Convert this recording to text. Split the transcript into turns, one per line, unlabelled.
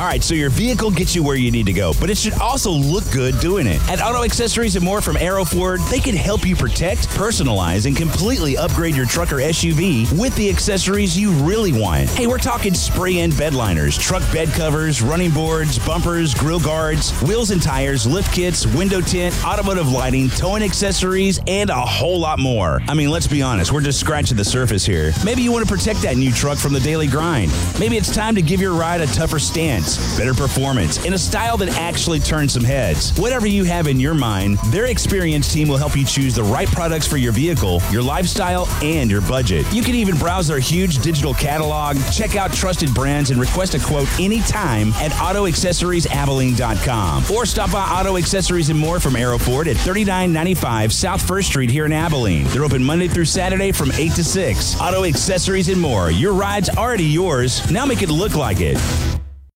All right, so your vehicle gets you where you need to go, but it should also look good doing it. At Auto Accessories and More from Aero Ford, they can help you protect, personalize, and completely upgrade your truck or SUV with the accessories you really want. Hey, we're talking spray-in bed liners, truck bed covers, running boards, bumpers, grill guards, wheels and tires, lift kits, window tint, automotive lighting, towing accessories, and a whole lot more. I mean, let's be honest, we're just scratching the surface here. Maybe you want to protect that new truck from the daily grind. Maybe it's time to give your ride a tougher stance, better performance, in a style that actually turns some heads. Whatever you have in your mind, their experienced team will help you choose the right products for your vehicle, your lifestyle, and your budget. You can even browse their huge digital catalog, check out trusted brands, and request a quote anytime at AutoAccessoriesAbilene.com. Or stop by Auto Accessories and More from Aero Ford at 3995 South 1st Street here in Abilene. They're open Monday through Saturday from 8 to 6. Auto Accessories and More. Your ride's already yours. Now make it look like it.